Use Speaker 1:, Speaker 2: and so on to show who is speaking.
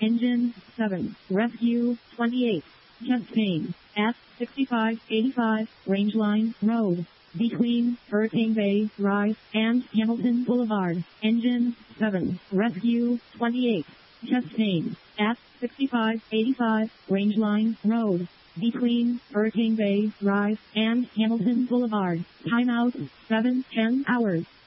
Speaker 1: Engine 7. Rescue 28. Chest pain. At 6585 Rangeline Road. Between Hurricane Bay Drive and Hamilton Boulevard. Engine 7. Rescue 28. Chest pain. At 6585 Rangeline Road. Between Hurricane Bay Drive and Hamilton Boulevard. Timeout 7:10 hours.